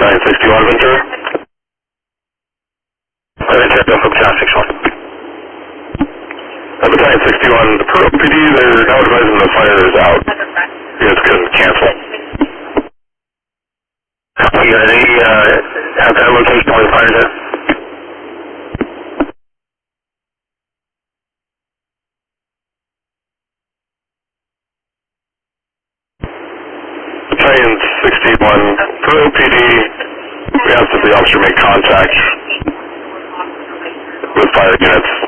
Battalion 61, Ventura. Ventura, don't focus on 61. Battalion 61, the Pearl PD, they're now advising the fire is out. You guys can cancel. You got any, at that location where the fire's at? Battalion 61, Pearl PD, we asked if the officer make contact with fire units.